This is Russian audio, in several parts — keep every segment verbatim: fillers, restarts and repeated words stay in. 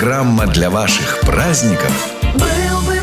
Программа для ваших праздников. Был бы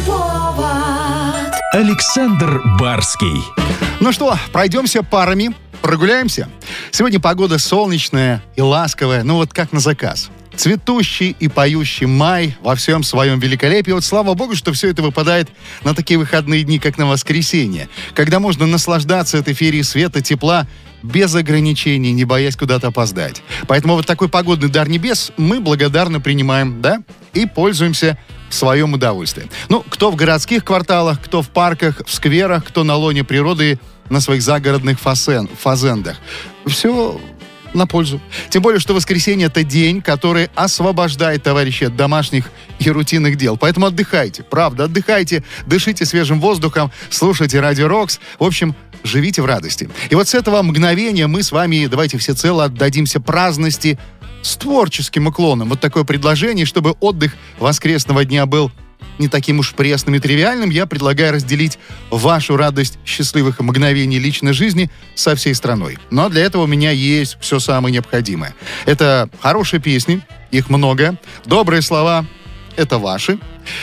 повод. Александр Барский. Ну что, пройдемся парами, прогуляемся? Сегодня погода солнечная и ласковая, ну вот как на заказ. Цветущий и поющий май во всем своем великолепии. Вот слава богу, что все это выпадает на такие выходные дни, как на воскресенье, когда можно наслаждаться этой феерией света, тепла, без ограничений, не боясь куда-то опоздать. Поэтому вот такой погодный дар небес мы благодарно принимаем, да, и пользуемся в своем удовольствии. Ну, кто в городских кварталах, кто в парках, в скверах, кто на лоне природы, на своих загородных фасен, фазендах. Все на пользу. Тем более, что воскресенье — это день, который освобождает товарищей от домашних и рутинных дел. Поэтому отдыхайте, правда, отдыхайте, дышите свежим воздухом, слушайте Радио Рокс. В общем, живите в радости. И вот с этого мгновения мы с вами, давайте всецело отдадимся праздности с творческим уклоном. Вот такое предложение, чтобы отдых воскресного дня был не таким уж пресным и тривиальным, я предлагаю разделить вашу радость счастливых мгновений личной жизни со всей страной. Но для этого у меня есть все самое необходимое. Это хорошие песни, их много, добрые слова — это ваши,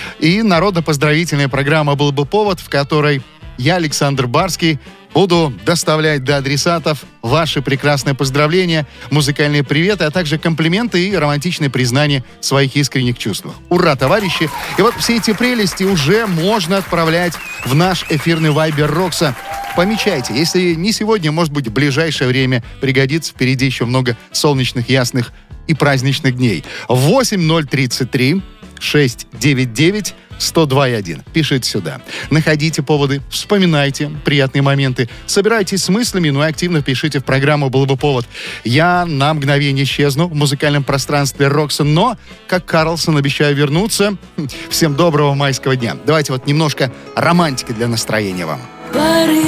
и народно-поздравительная программа «Был бы повод», в которой я, Александр Барский, буду доставлять до адресатов ваши прекрасные поздравления, музыкальные приветы, а также комплименты и романтичные признания в своих искренних чувствах. Ура, товарищи! И вот все эти прелести уже можно отправлять в наш эфирный вайбер Рокса. Помечайте, если не сегодня, может быть, в ближайшее время пригодится. Впереди еще много солнечных, ясных и праздничных дней. восемь ноль тридцать три шесть девять девять сто два и один. Пишите сюда. Находите поводы, вспоминайте приятные моменты, собирайтесь с мыслями, ну и активно пишите в программу «Был бы повод». Я на мгновение исчезну в музыкальном пространстве Рокса, но, как Карлсон, обещаю вернуться. Всем доброго майского дня. Давайте вот немножко романтики для настроения вам.